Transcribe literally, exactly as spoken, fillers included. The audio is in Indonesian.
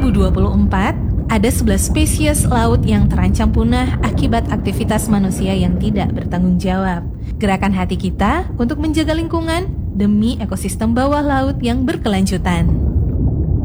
ribu dua puluh empat, ada sebelas spesies laut yang terancam punah akibat aktivitas manusia yang tidak bertanggung jawab. Gerakan hati kita untuk menjaga lingkungan demi ekosistem bawah laut yang berkelanjutan.